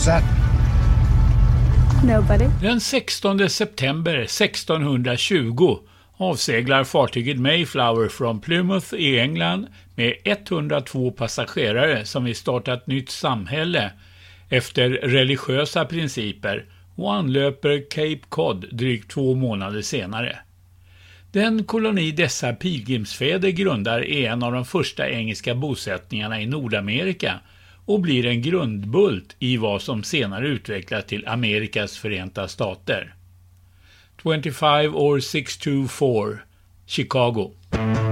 that? Nobody. Den 16 september 1620 avseglar fartyget Mayflower från Plymouth i England med 102 passagerare som vill starta ett nytt samhälle efter religiösa principer och anlöper Cape Cod drygt 2 månader senare. Den koloni dessa pilgrimsfäder grundar är en av de första engelska bosättningarna i Nordamerika och blir en grundbult i vad som senare utvecklas till Amerikas förenta stater. 25 or 624, Chicago.